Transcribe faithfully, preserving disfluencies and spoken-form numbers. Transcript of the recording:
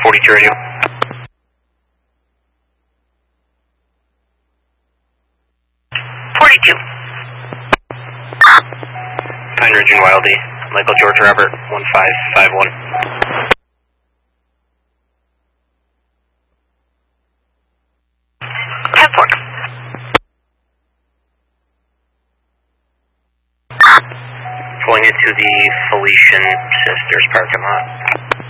forty-two radio. forty-two. Pine Ridge and Wildy, Michael George Robert, one five five one. ten four. Pulling into the Felician Sisters parking lot.